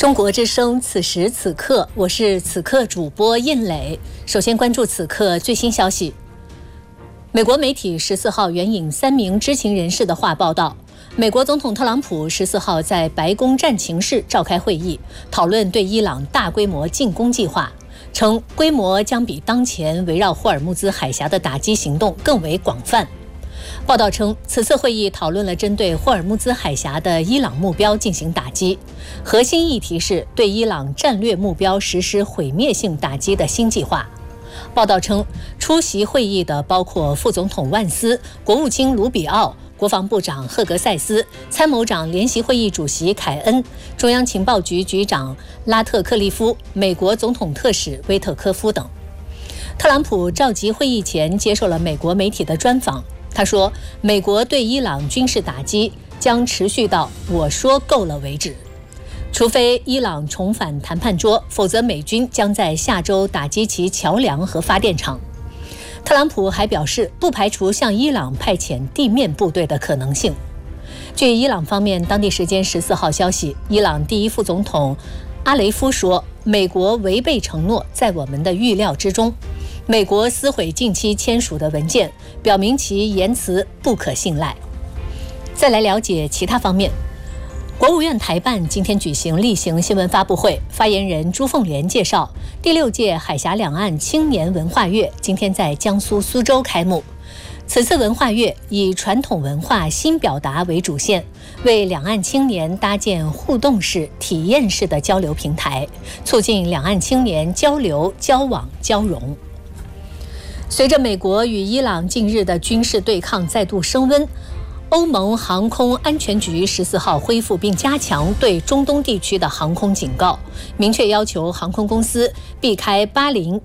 中国之声，此时此刻，我是此刻主播印磊。首先关注此刻最新消息。美国媒体14号援引3名知情人士的话报道，美国总统特朗普14号在白宫战情室召开会议，讨论对伊朗大规模进攻计划，称规模将比当前围绕霍尔木兹海峡的打击行动更为广泛。报道称，此次会议讨论了针对霍尔木兹海峡的伊朗目标进行打击，核心议题是对伊朗战略目标实施毁灭性打击的新计划。报道称，出席会议的包括副总统万斯、国务卿卢比奥、国防部长赫格塞斯、参谋长联席会议主席凯恩、中央情报局局长拉特克利夫、美国总统特使威特科夫等。特朗普召集会议前接受了美国媒体的专访，他说，美国对伊朗军事打击将持续到我说够了为止，除非伊朗重返谈判桌，否则美军将在下周打击其桥梁和发电厂。特朗普还表示，不排除向伊朗派遣地面部队的可能性。据伊朗方面当地时间14号消息，伊朗第一副总统阿雷夫说，美国违背承诺在我们的预料之中。美国撕毁近期签署的文件，表明其言辞不可信赖。再来了解其他方面。国务院台办今天举行例行新闻发布会，发言人朱凤莲介绍，第6届海峡两岸青年文化月今天在江苏苏州开幕。此次文化月以传统文化新表达为主线，为两岸青年搭建互动式、体验式的交流平台，促进两岸青年交流、交往、交融。随着美国与伊朗近日的军事对抗再度升温，欧盟航空安全局14号恢复并加强对中东地区的航空警告，明确要求航空公司避开巴林、